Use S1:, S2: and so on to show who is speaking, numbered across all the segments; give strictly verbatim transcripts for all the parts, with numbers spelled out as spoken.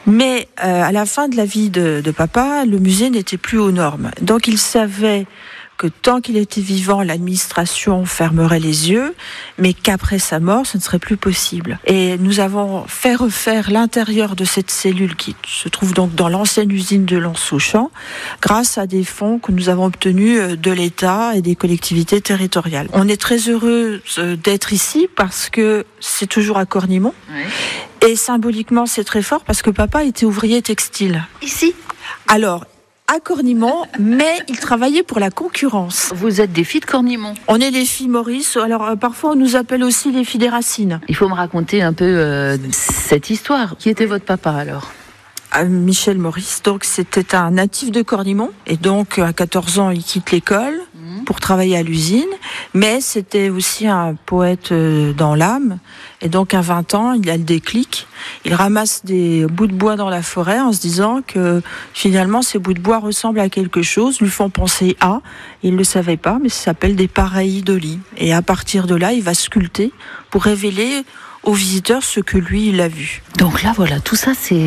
S1: Mais euh, à la fin de la vie de, de papa, le musée n'était plus aux normes. Donc il savait que tant qu'il était vivant, l'administration fermerait les yeux, mais qu'après sa mort, ce ne serait plus possible. Et nous avons fait refaire l'intérieur de cette cellule qui se trouve donc dans l'ancienne usine de Lens-Auchan, grâce à des fonds que nous avons obtenus de l'État et des collectivités territoriales. On est très heureux d'être ici parce que c'est toujours à Cornimont. Oui. Et symboliquement, c'est très fort parce que papa était ouvrier textile.
S2: Ici ?
S1: Alors, à Cornimont, mais il travaillait pour la concurrence.
S2: Vous êtes des filles de Cornimont ?
S1: On est les filles Maurice, alors euh, parfois on nous appelle aussi les filles des Racines.
S2: Il faut me raconter un peu euh, cette histoire. Qui était votre papa alors ?
S1: À Michel Maurice, donc c'était un natif de Cornimont, et donc à quatorze ans il quitte l'école mmh. pour travailler à l'usine, mais c'était aussi un poète dans l'âme, et donc à vingt ans il a le déclic, il ramasse des bouts de bois dans la forêt en se disant que finalement ces bouts de bois ressemblent à quelque chose, lui font penser à, il ne le savait pas, mais ça s'appelle des pareidolie, et à partir de là il va sculpter pour révéler aux visiteurs ce que lui il a vu.
S2: Donc là voilà, tout ça c'est...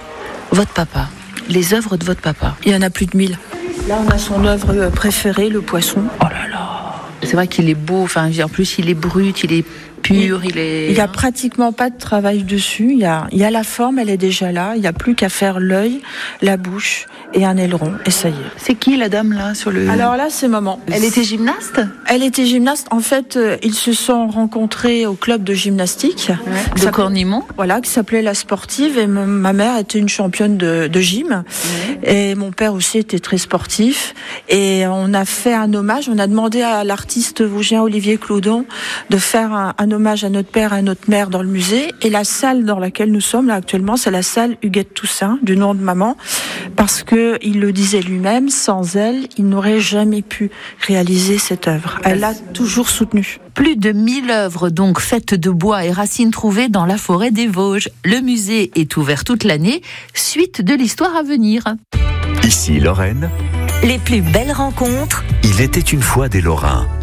S2: votre papa, les œuvres de votre papa.
S1: Il y en a plus de mille. Là, on a son œuvre préférée, le poisson.
S2: Oh là là. C'est vrai qu'il est beau, enfin, en plus, il est brut, il est pur, il, il est...
S1: Il n'y a pratiquement pas de travail dessus. Il y a, il y a la forme, elle est déjà là. Il n'y a plus qu'à faire l'œil, la bouche et un aileron. Et ça y est.
S2: C'est qui, la dame, là, sur le...
S1: Alors là, c'est maman.
S2: Elle était gymnaste ?
S1: Elle était gymnaste. En fait, euh, ils se sont rencontrés au club de gymnastique.
S2: Ouais. De Cornimont ?
S1: Voilà, qui s'appelait La Sportive. Et m- ma mère était une championne de, de gym. Ouais. Et mon père aussi était très sportif. Et on a fait un hommage. On a demandé à l'artiste vosgien Olivier Cloudon de faire un, un hommage à notre père et à notre mère dans le musée. Et la salle dans laquelle nous sommes là actuellement, c'est la salle Huguette Toussaint, du nom de maman. Parce que il le disait lui-même, sans elle, il n'aurait jamais pu réaliser cette œuvre. Elle l'a toujours soutenue.
S2: Plus de mille œuvres donc faites de bois et racines trouvées dans la forêt des Vosges. Le musée est ouvert toute l'année. Suite de l'histoire à venir.
S3: Ici Lorraine.
S4: Les plus belles rencontres.
S3: Il était une fois des Lorrains.